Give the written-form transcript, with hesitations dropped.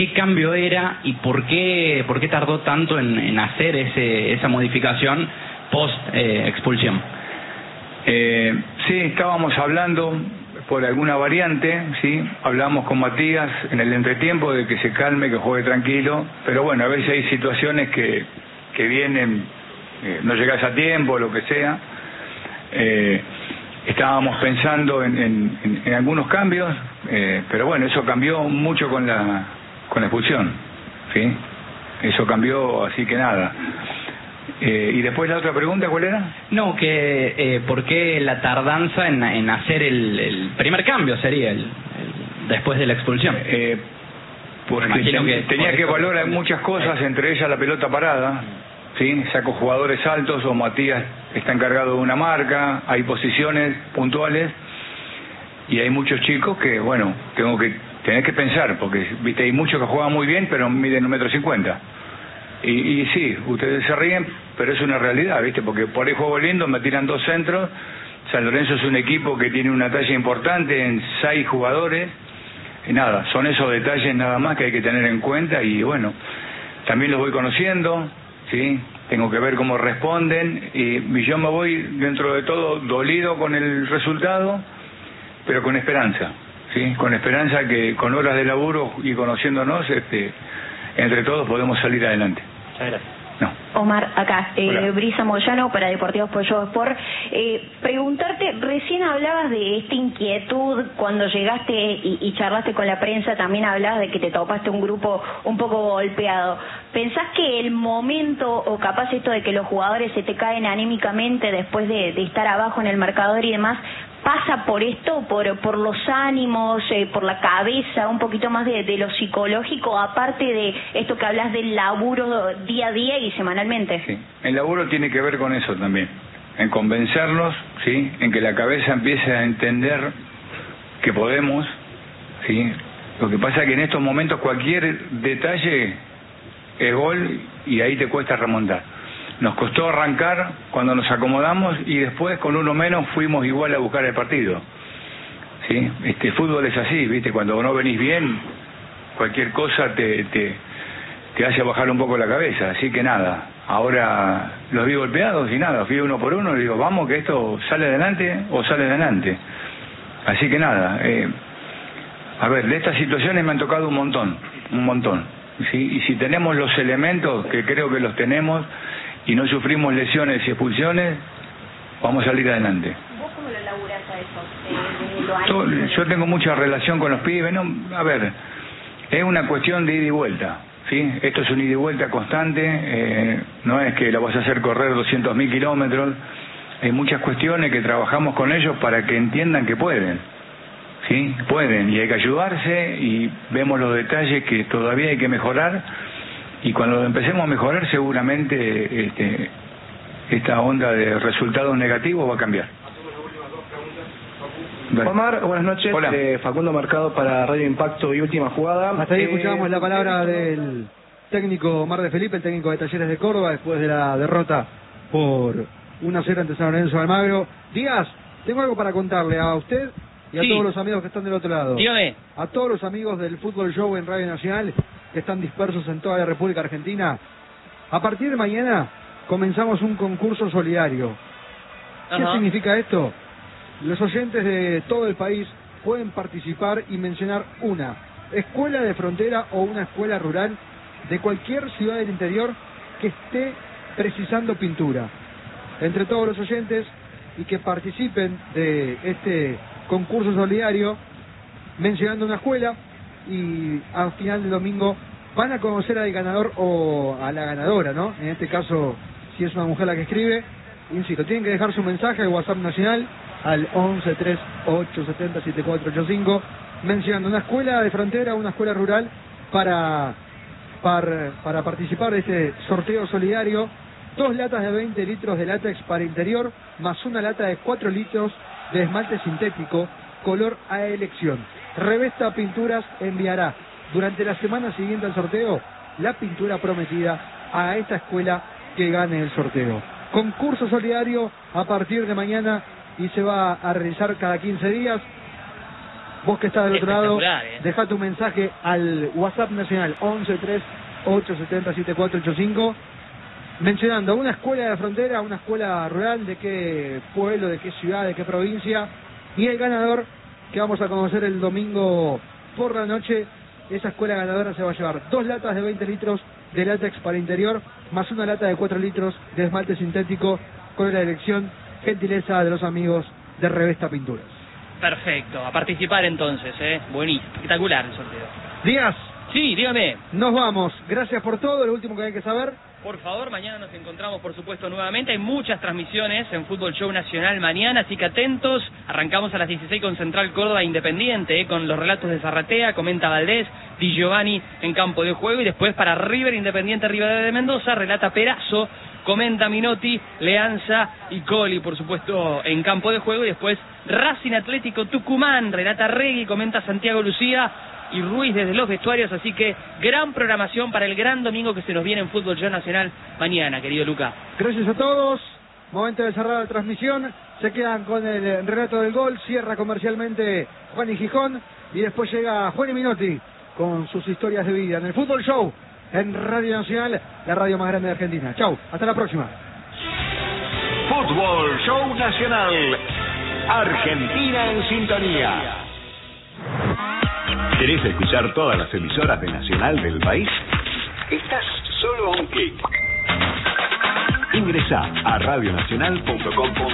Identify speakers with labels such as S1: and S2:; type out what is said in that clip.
S1: ¿Qué cambio era y por qué tardó tanto en hacer esa modificación post expulsión?
S2: Sí, estábamos hablando por alguna variante, sí, hablamos con Matías en el entretiempo de que se calme, que juegue tranquilo, pero bueno, a veces hay situaciones que vienen, no llegas a tiempo, lo que sea. Estábamos pensando en algunos cambios, pero bueno, eso cambió mucho con la expulsión, ¿sí? Eso cambió, así que nada. Y después la otra pregunta, ¿cuál era?
S1: No, que ¿por qué la tardanza en hacer el primer cambio sería después de la expulsión?
S2: Porque tenía que valorar muchas cosas, entre ellas la pelota parada, ¿sí? Saco jugadores altos o Matías está encargado de una marca, hay posiciones puntuales y hay muchos chicos que, bueno, tenés que pensar, porque viste hay muchos que juegan muy bien pero miden 1,50 m. Y sí, ustedes se ríen, pero es una realidad, ¿viste? Porque por ahí juego lindo, me tiran 2 centros. San Lorenzo es un equipo que tiene una talla importante en 6 jugadores. Y nada, son esos detalles nada más que hay que tener en cuenta. Y bueno, también los voy conociendo, ¿sí? Tengo que ver cómo responden. Y yo me voy, dentro de todo, dolido con el resultado, pero con esperanza, ¿sí? Con esperanza que con horas de laburo y conociéndonos, entre todos podemos salir adelante.
S1: Muchas gracias.
S2: No.
S3: Omar, acá, Brisa Moyano para Deportivos Pollo Sport. Preguntarte, recién hablabas de esta inquietud cuando llegaste y charlaste con la prensa, también hablabas de que te topaste un grupo un poco golpeado. ¿Pensás que el momento, o capaz esto de que los jugadores se te caen anímicamente después de estar abajo en el marcador y demás, pasa por esto, por los ánimos, por la cabeza, un poquito más de lo psicológico, aparte de esto que hablas del laburo día a día y semanalmente?
S2: Sí, el laburo tiene que ver con eso también, en convencernos, ¿sí? En que la cabeza empiece a entender que podemos, ¿sí? Lo que pasa es que en estos momentos cualquier detalle es gol y ahí te cuesta remontar. Nos costó arrancar cuando nos acomodamos y después con uno menos fuimos igual a buscar el partido, ¿sí? Fútbol es así, ¿viste? Cuando no venís bien, cualquier cosa te hace bajar un poco la cabeza. Así que nada, ahora los vi golpeados y nada, fui uno por uno y digo, vamos que esto sale adelante o sale adelante. Así que nada, a ver, de estas situaciones me han tocado un montón, ¿sí? Y si tenemos los elementos, que creo que los tenemos, y no sufrimos lesiones y expulsiones, vamos a salir adelante.
S3: ¿Vos cómo lo laburás a eso?
S2: Yo tengo mucha relación con los pibes, ¿no? A ver, es una cuestión de ida y vuelta, ¿sí? Esto es un ida y vuelta constante, no es que lo vas a hacer correr 200.000 kilómetros, hay muchas cuestiones que trabajamos con ellos para que entiendan que pueden, ¿sí? Pueden, y hay que ayudarse, y vemos los detalles que todavía hay que mejorar. Y cuando empecemos a mejorar, seguramente esta onda de resultados negativos va a cambiar.
S4: Omar, buenas noches.
S2: Hola.
S4: Facundo Mercado para Radio Impacto y Última Jugada.
S5: Hasta ahí escuchamos la palabra del técnico Omar de Felipe, el técnico de Talleres de Córdoba, después de la derrota por 1-0 ante San Lorenzo de Almagro. Díaz, tengo algo para contarle a usted y a todos los amigos que están del otro lado.
S6: Dígame.
S5: A todos los amigos del Fútbol Show en Radio Nacional, que están dispersos en toda la República Argentina. A partir de mañana comenzamos un concurso solidario. ¿Qué significa esto? Los oyentes de todo el país pueden participar y mencionar una escuela de frontera o una escuela rural de cualquier ciudad del interior que esté precisando pintura. Entre todos los oyentes y que participen de este concurso solidario mencionando una escuela, y al final del domingo van a conocer al ganador o a la ganadora, ¿no? En este caso, si es una mujer la que escribe, insisto, tienen que dejar su mensaje al WhatsApp nacional al 1138707485 mencionando una escuela de frontera o una escuela rural para participar de este sorteo solidario. 2 latas de 20 litros de látex para interior, más una lata de 4 litros de esmalte sintético, color a elección. Revesta Pinturas enviará durante la semana siguiente al sorteo la pintura prometida a esta escuela que gane el sorteo. Concurso solidario a partir de mañana y se va a realizar cada 15 días. Vos que estás del otro lado,
S6: Espectacular,
S5: deja tu mensaje al WhatsApp nacional 1138707485 mencionando una escuela de la frontera, una escuela rural, de qué pueblo, de qué ciudad, de qué provincia, y el ganador que vamos a conocer el domingo por la noche. Esa escuela ganadora se va a llevar 2 latas de 20 litros de látex para interior, más una lata de 4 litros de esmalte sintético, con la elección gentileza de los amigos de Revesta Pinturas.
S6: Perfecto, a participar entonces, buenísimo, espectacular el sorteo.
S5: Díaz.
S6: Sí, dígame.
S5: Nos vamos, gracias por todo, lo último que hay que saber.
S6: Por favor, mañana nos encontramos, por supuesto, nuevamente. Hay muchas transmisiones en Fútbol Show Nacional mañana, así que atentos. Arrancamos a las 16 con Central Córdoba Independiente, con los relatos de Zarratea, comenta Valdés, Di Giovanni en campo de juego, y después para River Independiente Rivadavia de Mendoza, relata Perazo, comenta Minotti, Leanza y Coli, por supuesto, en campo de juego, y después Racing Atlético Tucumán, relata Regui, comenta Santiago Lucía y Ruiz desde los vestuarios, así que gran programación para el gran domingo que se nos viene en Fútbol Show Nacional mañana, querido Luca.
S5: Gracias a todos, momento de cerrar la transmisión, se quedan con el relato del gol, cierra comercialmente Juan y Gijón, y después llega Juan y Minotti con sus historias de vida en el Fútbol Show, en Radio Nacional, la radio más grande de Argentina. Chau, hasta la próxima.
S7: Fútbol Show Nacional, Argentina en sintonía. ¿Querés escuchar todas las emisoras de Nacional del país? Estás solo a un clic. Ingresá a radionacional.com.ar.